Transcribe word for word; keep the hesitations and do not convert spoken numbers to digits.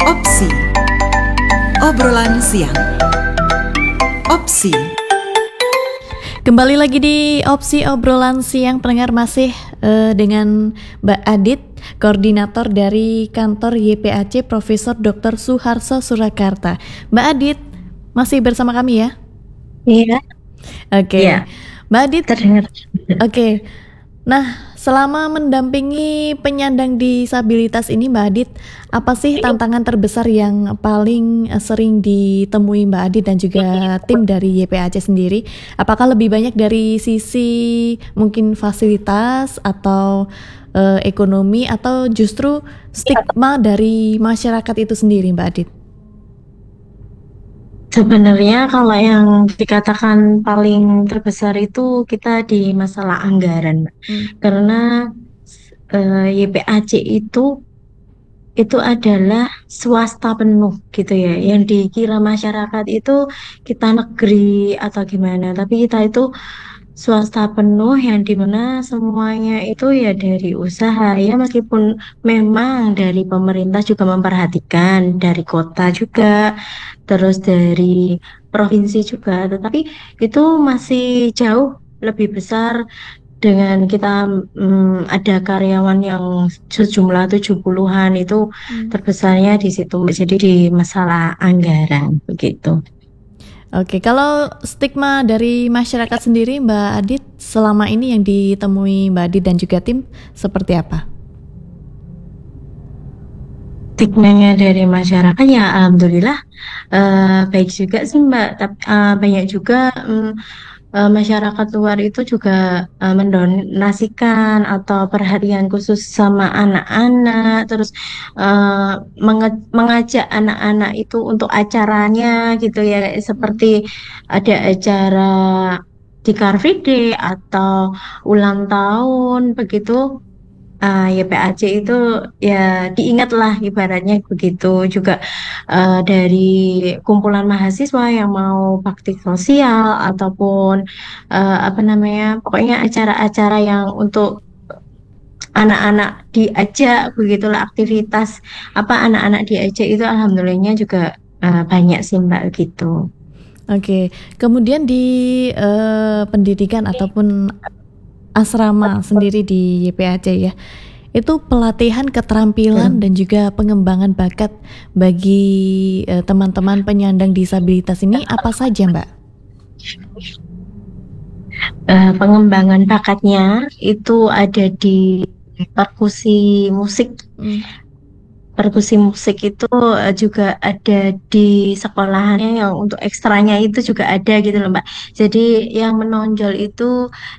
Opsi Obrolan Siang. Opsi. Kembali lagi di Opsi Obrolan Siang, pendengar, masih uh, dengan Mbak Adit, koordinator dari kantor Y P A C Profesor doktor Suharso Surakarta. Mbak Adit, masih bersama kami ya? Iya. Oke. Okay. Ya. Mbak Adit. Terdengar. Oke. Okay. Nah, selama mendampingi penyandang disabilitas ini, Mbak Adit, apa sih tantangan terbesar yang paling sering ditemui Mbak Adit dan juga tim dari Y P A C sendiri? Apakah lebih banyak dari sisi mungkin fasilitas atau uh, ekonomi, atau justru stigma dari masyarakat itu sendiri, Mbak Adit? Sebenarnya kalau yang dikatakan paling terbesar itu kita di masalah anggaran, hmm. karena uh, Y P A C itu itu adalah swasta penuh gitu ya. Yang dikira masyarakat itu kita negeri atau gimana, tapi kita itu swasta penuh yang dimana semuanya itu ya dari usaha ya, meskipun memang dari pemerintah juga memperhatikan, dari kota juga, terus dari provinsi juga, tetapi itu masih jauh lebih besar dengan kita um, ada karyawan yang sejumlah tujuh puluhan itu hmm. terbesarnya di situ, jadi di masalah anggaran begitu. Oke, kalau stigma dari masyarakat sendiri, Mbak Adit, selama ini yang ditemui Mbak Adit dan juga tim seperti apa? Stigmanya dari masyarakat ya alhamdulillah uh, baik juga sih Mbak, tapi uh, banyak juga um, uh, masyarakat luar itu juga uh, mendonasikan atau perhatian khusus sama anak-anak, terus uh, menge- mengajak anak-anak itu untuk acaranya gitu ya, seperti ada acara di Car Free Day atau ulang tahun begitu. Uh, Y P A C itu ya diingat lah ibaratnya begitu juga, uh, dari kumpulan mahasiswa yang mau bakti sosial ataupun uh, apa namanya, pokoknya acara-acara yang untuk anak-anak diajak begitulah, aktivitas apa anak-anak diajak itu alhamdulillahnya juga uh, banyak sih Mbak gitu. Oke, kemudian di uh, pendidikan ataupun asrama sendiri di Y P A C ya, itu pelatihan keterampilan hmm. dan juga pengembangan bakat bagi uh, teman-teman penyandang disabilitas ini apa saja, Mbak? Uh, pengembangan bakatnya itu ada di perkusi musik. Hmm. Perkusi musik itu juga ada di sekolahannya, yang untuk ekstranya itu juga ada gitu loh Mbak. Jadi yang menonjol itu